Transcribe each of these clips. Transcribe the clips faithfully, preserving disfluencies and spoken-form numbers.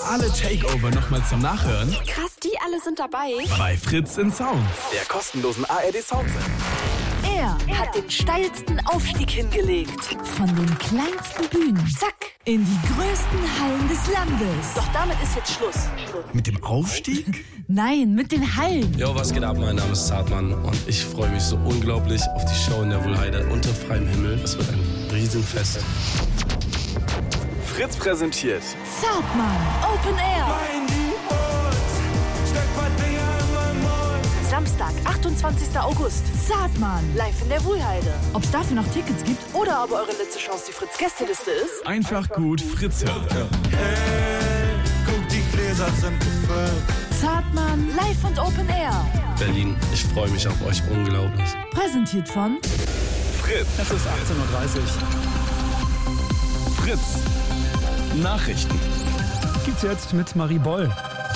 Alle Takeover nochmal zum Nachhören? Krass, die alle sind dabei. Bei Fritz in Sounds, der kostenlosen A R D Sounds App. Er hat den steilsten Aufstieg hingelegt. Von den kleinsten Bühnen, Zack, in die größten Hallen des Landes. doch damit ist jetzt Schluss. Mit dem Aufstieg? Nein, mit den Hallen. Jo, was geht ab? Mein Name ist Zartmann und ich freue mich so unglaublich auf die Show in der Wuhlheide unter freiem Himmel. Es wird ein Riesenfest. Fritz präsentiert Zartmann, Open Air. Samstag, achtundzwanzigster August. Zartmann. Live in der Wuhlheide. Ob es dafür noch Tickets gibt? Oder aber eure letzte Chance die Fritz-Gästeliste ist? einfach gut Fritz hören. Hey, guck, die Gläser sind gefüllt. Zartmann, Live und Open Air. Berlin, ich freue mich auf euch unglaublich. präsentiert von Fritz. Es ist achtzehn Uhr dreißig. Fritz. Nachrichten. Gibt's jetzt mit Marie Boll.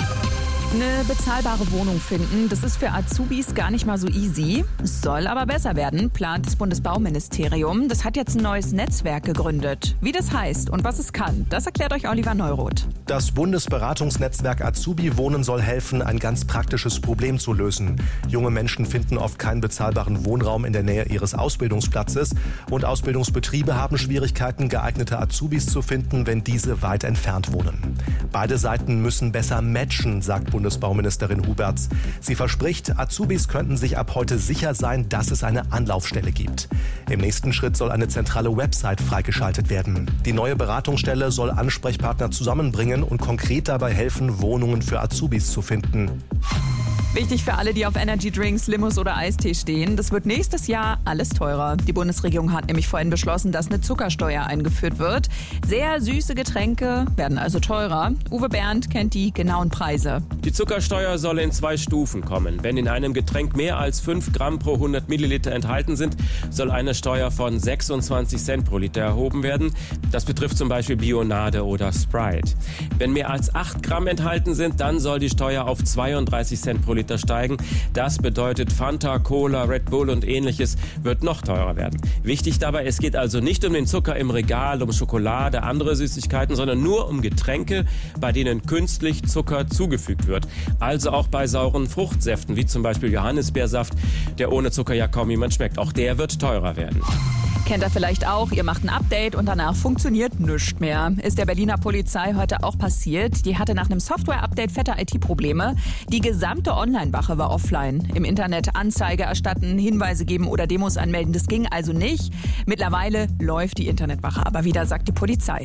Eine bezahlbare Wohnung finden, das ist für Azubis gar nicht mal so easy. Es soll aber besser werden, plant das Bundesbauministerium. Das hat jetzt ein neues Netzwerk gegründet. Wie das heißt und was es kann, das erklärt euch Oliver Neuroth. Das Bundesberatungsnetzwerk Azubi Wohnen soll helfen, ein ganz praktisches Problem zu lösen. Junge Menschen finden oft keinen bezahlbaren Wohnraum in der Nähe ihres Ausbildungsplatzes und Ausbildungsbetriebe haben Schwierigkeiten, geeignete Azubis zu finden, wenn diese weit entfernt wohnen. Beide Seiten müssen besser matchen, sagt Bundesbauministerin Huberts. Sie verspricht, Azubis könnten sich ab heute sicher sein, dass es eine Anlaufstelle gibt. Im nächsten Schritt soll eine zentrale Website freigeschaltet werden. Die neue Beratungsstelle soll Ansprechpartner zusammenbringen und konkret dabei helfen, Wohnungen für Azubis zu finden. Wichtig für alle, die auf Energy Drinks, Limos oder Eistee stehen, das wird nächstes Jahr alles teurer. Die Bundesregierung hat nämlich vorhin beschlossen, dass eine Zuckersteuer eingeführt wird. Sehr süße Getränke werden also teurer. Uwe Bernd kennt die genauen Preise. Die Zuckersteuer soll in zwei Stufen kommen. Wenn in einem Getränk mehr als fünf Gramm pro hundert Milliliter enthalten sind, soll eine Steuer von sechsundzwanzig Cent pro Liter erhoben werden. Das betrifft zum Beispiel Bionade oder Sprite. Wenn mehr als acht Gramm enthalten sind, dann soll die Steuer auf zweiunddreißig Cent pro Liter steigen. Das bedeutet Fanta, Cola, Red Bull und ähnliches wird noch teurer werden. Wichtig dabei, es geht also nicht um den Zucker im Regal, um Schokolade, andere Süßigkeiten, sondern nur um Getränke, bei denen künstlich Zucker zugefügt wird. Also auch bei sauren Fruchtsäften, wie zum Beispiel Johannisbeersaft, der ohne Zucker ja kaum jemand schmeckt. Auch der wird teurer werden. Kennt ihr vielleicht auch, ihr macht ein Update und danach funktioniert nichts mehr. Ist der Berliner Polizei heute auch passiert. Die hatte nach einem Software-Update fette I T-Probleme. Die gesamte Online-Wache war offline. Im Internet Anzeige erstatten, Hinweise geben oder Demos anmelden, das ging also nicht. Mittlerweile läuft die Internetwache aber wieder, sagt die Polizei.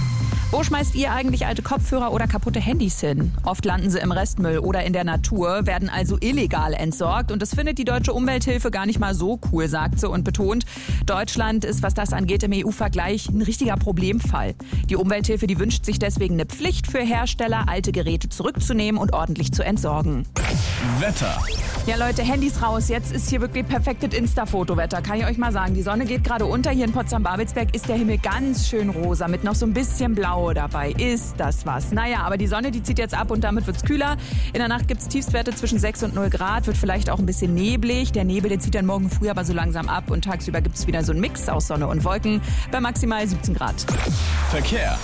Wo schmeißt ihr eigentlich alte Kopfhörer oder kaputte Handys hin? Oft landen sie im Restmüll oder in der Natur, werden also illegal entsorgt. Und das findet die Deutsche Umwelthilfe gar nicht mal so cool, sagt sie und betont, Deutschland ist, was das angeht, im E U-Vergleich ein richtiger Problemfall. Die Umwelthilfe, die wünscht sich deswegen eine Pflicht für Hersteller, alte Geräte zurückzunehmen und ordentlich zu entsorgen. Wetter. Ja Leute, Handys raus. Jetzt ist hier wirklich perfektes Insta-Fotowetter, kann ich euch mal sagen. Die Sonne geht gerade unter. Hier in Potsdam-Babelsberg ist der Himmel ganz schön rosa mit noch so ein bisschen Blau dabei. Ist das was? Naja, aber die Sonne, die zieht jetzt ab und damit wird's kühler. In der Nacht gibt's Tiefstwerte zwischen sechs und null Grad, wird vielleicht auch ein bisschen neblig. Der Nebel, der zieht dann morgen früh aber so langsam ab und tagsüber gibt's wieder so einen Mix aus Sonne und Wolken bei maximal siebzehn Grad. Verkehr.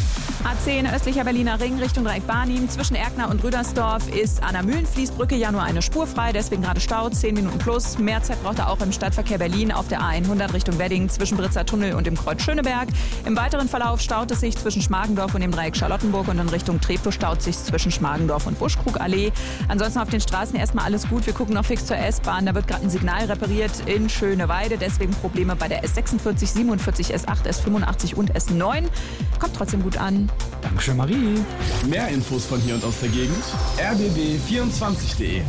A zehn östlicher Berliner Ring Richtung Dreieck-Barnim. Zwischen Erkner und Rüdersdorf ist an der Mühlenfließbrücke ja nur eine Spur frei, deswegen gerade Stau, zehn Minuten plus. Mehr Zeit braucht er auch im Stadtverkehr Berlin auf der A hundert Richtung Wedding zwischen Britzer Tunnel und dem Kreuz Schöneberg. Im weiteren Verlauf staut es sich zwischen Schmargendorf und dem Dreieck Charlottenburg und in Richtung Treptow staut sich zwischen Schmargendorf und Buschkrugallee. Ansonsten auf den Straßen erstmal alles gut. Wir gucken noch fix zur S-Bahn. Da wird gerade ein Signal repariert in Schöneweide. Deswegen Probleme bei der S sechsundvierzig, siebenundvierzig, S acht, S fünfundachtzig und S neun. Kommt trotzdem gut an. Dankeschön, Marie. Mehr Infos von hier und aus der Gegend. r b b vierundzwanzig punkt d e.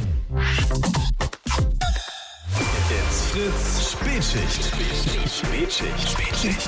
It's Fritz Spätschicht. Spätschicht. Spätschicht.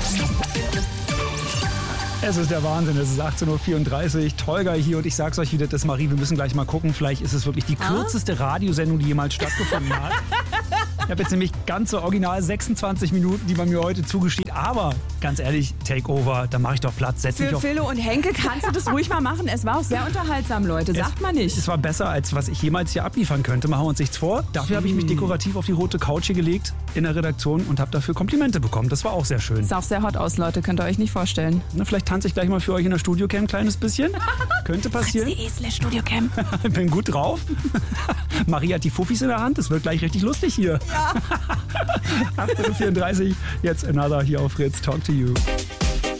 Es ist der Wahnsinn, es ist achtzehn Uhr vierunddreißig. Tolga hier und ich sag's euch wieder, das Marie, wir müssen gleich mal gucken. Vielleicht ist es wirklich die kürzeste Radiosendung, die jemals stattgefunden hat. Ich habe jetzt nämlich ganze original sechsundzwanzig Minuten, die man mir heute zugesteht. Aber ganz ehrlich, Takeover, da mache ich doch Platz. Setz mich Für auf. Philo und Henke kannst du das ruhig mal machen. Es war auch sehr unterhaltsam, Leute. Sagt es, man nicht. Es war besser, als was ich jemals hier abliefern könnte. Machen wir uns nichts vor. Dafür habe ich mich dekorativ auf die rote Couch hier gelegt in der Redaktion und habe dafür Komplimente bekommen. Das war auch sehr schön. Sah auch sehr hot aus, Leute. Könnt ihr euch nicht vorstellen. Na, vielleicht tanze ich gleich mal für euch in der Studiocam ein kleines bisschen. Könnte passieren. fritz.de slash Studiocam. Bin gut drauf. Marie hat die Fuffis in der Hand. Es wird gleich richtig lustig hier. Ja. achtzehn Uhr vierunddreißig, jetzt Another hier auf Fritz. Talk to you.